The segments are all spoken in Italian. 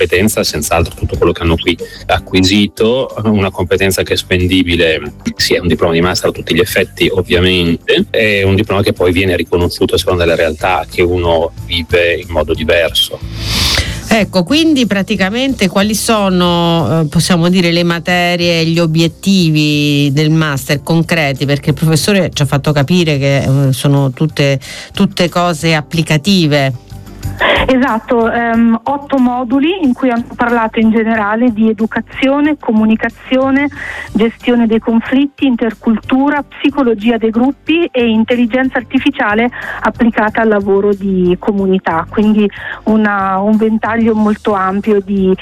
competenza, senz'altro tutto quello che hanno qui acquisito, una competenza che è spendibile, sia un diploma di master a tutti gli effetti ovviamente, è un diploma che poi viene riconosciuto a seconda delle realtà che uno vive in modo diverso. Ecco, quindi praticamente quali sono, possiamo dire, le materie e gli obiettivi del master concreti? Perché il professore ci ha fatto capire che sono tutte cose applicative. Esatto, 8 moduli in cui hanno parlato in generale di educazione, comunicazione, gestione dei conflitti, intercultura, psicologia dei gruppi e intelligenza artificiale applicata al lavoro di comunità, quindi un ventaglio molto ampio di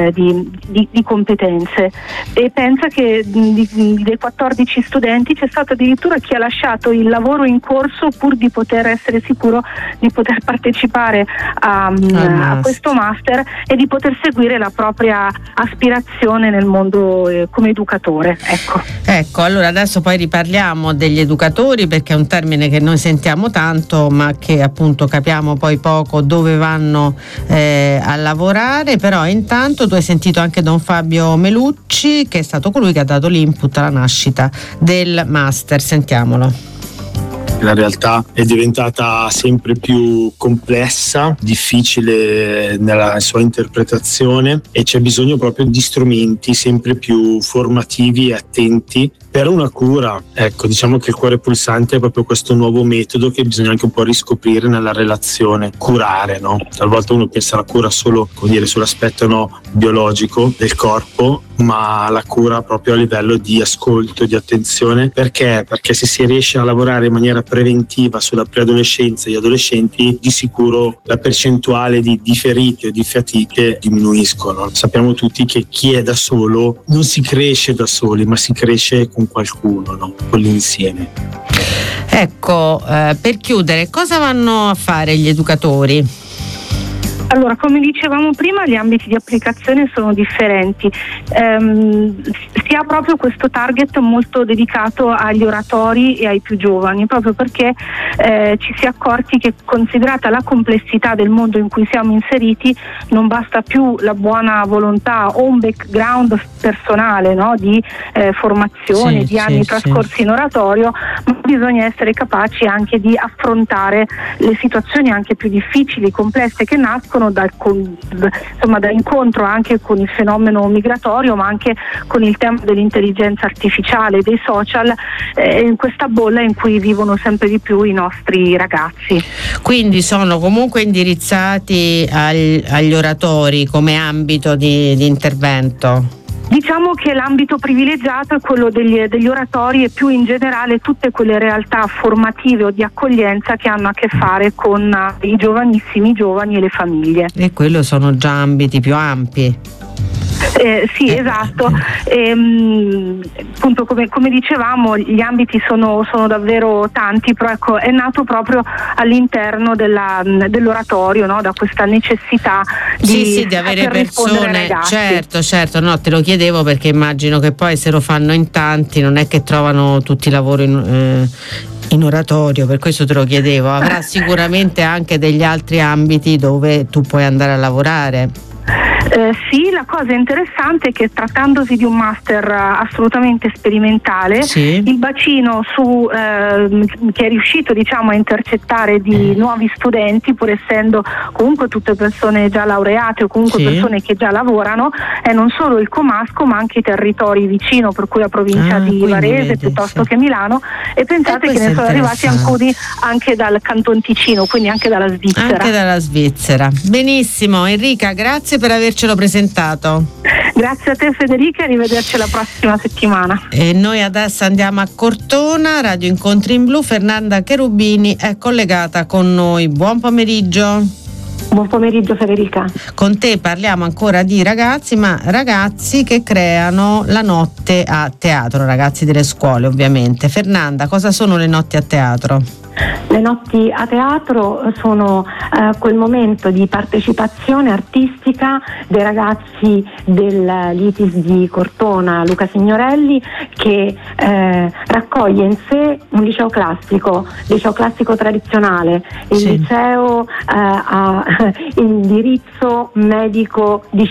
competenze. E pensa che dei 14 studenti c'è stato addirittura chi ha lasciato il lavoro in corso pur di poter essere sicuro di poter partecipare a questo master e di poter seguire la propria aspirazione nel mondo come educatore. Ecco, allora adesso poi riparliamo degli educatori, perché è un termine che noi sentiamo tanto ma che appunto capiamo poi poco dove vanno a lavorare. Però intanto tu hai sentito anche Don Fabio Melucci, che è stato colui che ha dato l'input alla nascita del master. Sentiamolo. La realtà è diventata sempre più complessa, difficile nella sua interpretazione, e c'è bisogno proprio di strumenti sempre più formativi e attenti per una cura. Ecco, diciamo che il cuore pulsante è proprio questo nuovo metodo che bisogna anche un po' riscoprire nella relazione curare, no? Talvolta uno pensa alla cura solo, come dire, sull'aspetto biologico del corpo, ma la cura proprio a livello di ascolto, di attenzione. Perché? Perché se si riesce a lavorare in maniera preventiva sulla preadolescenza e gli adolescenti, di sicuro la percentuale di feriti o di fatiche diminuiscono. Sappiamo tutti che chi è da solo non si cresce da soli, ma si cresce con qualcuno, no? Con l'insieme. Ecco, per chiudere, cosa vanno a fare gli educatori? Allora, come dicevamo prima, gli ambiti di applicazione sono differenti. Si ha proprio questo target molto dedicato agli oratori e ai più giovani, proprio perché ci si è accorti che, considerata la complessità del mondo in cui siamo inseriti, non basta più la buona volontà o un background personale, no? Di formazione, di anni trascorsi in oratorio, ma bisogna essere capaci anche di affrontare le situazioni anche più difficili, complesse, che nascono da incontro anche con il fenomeno migratorio, ma anche con il tema dell'intelligenza artificiale, dei social, in questa bolla in cui vivono sempre di più i nostri ragazzi. Quindi sono comunque indirizzati agli oratori come ambito di intervento? Diciamo che l'ambito privilegiato è quello degli oratori e più in generale tutte quelle realtà formative o di accoglienza che hanno a che fare con i giovanissimi, i giovani e le famiglie. E quello sono già ambiti più ampi. Sì, esatto. Appunto, come dicevamo, gli ambiti sono davvero tanti, però ecco, è nato proprio all'interno dell'oratorio, no? Da questa necessità di avere persone. Certo, no, te lo chiedevo perché immagino che poi se lo fanno in tanti non è che trovano tutti i lavori in oratorio, per questo te lo chiedevo. Avrà sicuramente anche degli altri ambiti dove tu puoi andare a lavorare. Sì, la cosa interessante è che, trattandosi di un master assolutamente sperimentale, il bacino che è riuscito, diciamo, a intercettare di nuovi studenti, pur essendo comunque tutte persone già laureate o comunque persone che già lavorano, è non solo il Comasco ma anche i territori vicino, per cui la provincia di Varese piuttosto che Milano, e pensate che ne sono arrivati alcuni anche dal Canton Ticino, quindi anche dalla Svizzera. Benissimo, Enrica, grazie per avercelo presentato. Grazie a te, Federica, arrivederci la prossima settimana. E noi adesso andiamo a Cortona, Radio Incontri in Blu. Fernanda Cherubini è collegata con noi. Buon pomeriggio. Buon pomeriggio, Federica. Con te parliamo ancora di ragazzi, ma ragazzi che creano la notte a teatro, ragazzi delle scuole ovviamente. Fernanda, cosa sono le notti a teatro? Le notti a teatro sono quel momento di partecipazione artistica dei ragazzi dell'ITIS di Cortona Luca Signorelli, che raccoglie in sé un liceo classico tradizionale, il liceo a indirizzo medico di